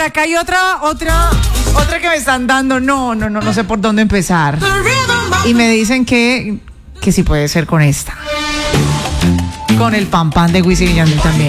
Acá hay otra que me están dando. No sé por dónde empezar. Y me dicen que sí puede ser con esta. Con el Pam Pam de Wisin y Yandel también.